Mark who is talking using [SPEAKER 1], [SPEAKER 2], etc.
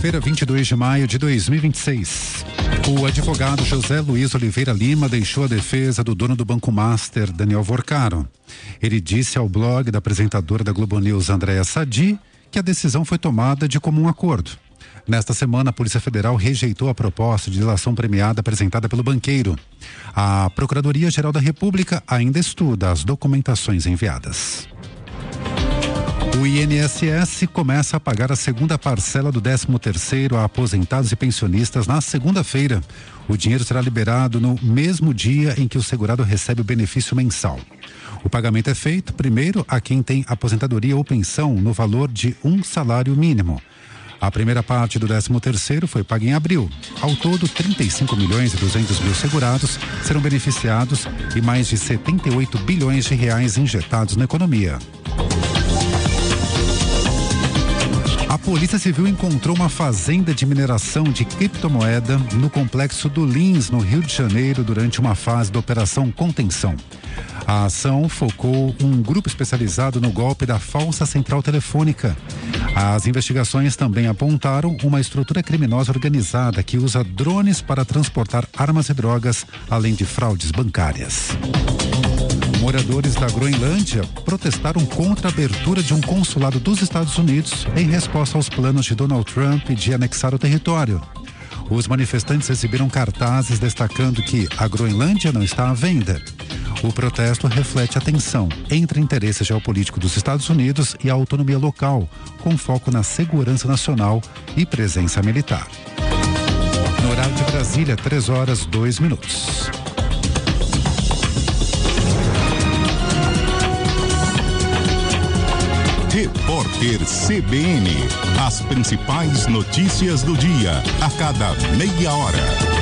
[SPEAKER 1] Segunda-feira, 22 de maio de 2026. O advogado José Luiz Oliveira Lima deixou a defesa do dono do Banco Master, Daniel Vorcaro. Ele disse ao blog da apresentadora da Globo News, Andréa Sadi, que a decisão foi tomada de comum acordo. Nesta semana, a Polícia Federal rejeitou a proposta de delação premiada apresentada pelo banqueiro. A Procuradoria-Geral da República ainda estuda as documentações enviadas. O INSS começa a pagar a segunda parcela do 13º a aposentados e pensionistas na segunda-feira. O dinheiro será liberado no mesmo dia em que o segurado recebe o benefício mensal. O pagamento é feito, primeiro, a quem tem aposentadoria ou pensão no valor de um salário mínimo. A primeira parte do 13º foi paga em abril. Ao todo, 35 milhões e 200 mil segurados serão beneficiados e mais de 78 bilhões de reais injetados na economia. A Polícia Civil encontrou uma fazenda de mineração de criptomoeda no complexo do Lins, no Rio de Janeiro, durante uma fase da Operação Contenção. A ação focou um grupo especializado no golpe da falsa central telefônica. As investigações também apontaram uma estrutura criminosa organizada que usa drones para transportar armas e drogas, além de fraudes bancárias. Moradores da Groenlândia protestaram contra a abertura de um consulado dos Estados Unidos em resposta aos planos de Donald Trump de anexar o território. Os manifestantes exibiram cartazes destacando que a Groenlândia não está à venda. O protesto reflete a tensão entre o interesse geopolítico dos Estados Unidos e a autonomia local, com foco na segurança nacional e presença militar. No horário de Brasília, 3h02.
[SPEAKER 2] Repórter CBN. As principais notícias do dia, a cada meia hora.